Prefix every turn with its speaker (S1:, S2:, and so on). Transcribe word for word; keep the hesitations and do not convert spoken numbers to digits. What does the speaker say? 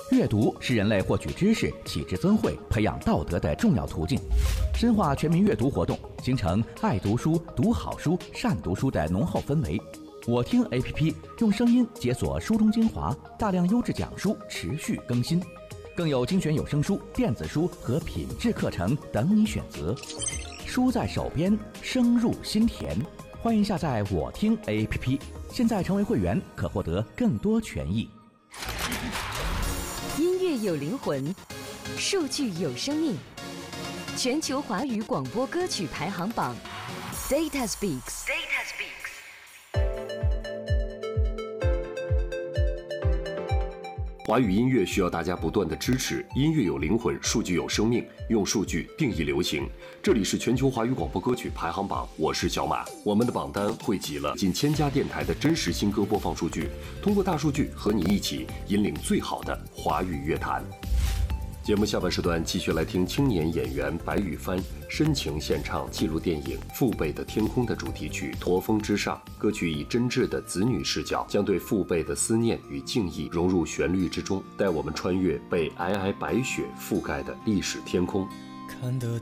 S1: 阅读是人类获取知识、启智增慧、培养道德的重要途径。深化全民阅读活动，形成爱读书、读好书、善读书的浓厚氛围。我听 A P P 用声音解锁书中精华，大量优质讲书持续更新，更有精选有声书、电子书和品质课程等你选择。书在手边，声入心田。欢迎下载我听 A P P， 现在成为会员可获得更多权益。
S2: 音乐有灵魂，数据有生命。全球华语广播歌曲排行榜 Data Speaks。Data Speaks。
S3: 华语音乐需要大家不断的支持，音乐有灵魂，数据有生命，用数据定义流行。这里是全球华语广播歌曲排行榜，我是小马。我们的榜单汇集了近千家电台的真实新歌播放数据，通过大数据和你一起引领最好的华语乐坛。节目下半时段继续来听青年演员白羽帆深情献唱记录电影《父辈的天空》的主题曲《驼峰之上》。歌曲以真挚的子女视角，将对父辈的思念与敬意融入旋律之中，带我们穿越被皑皑白雪覆盖的历史天空。
S4: 看得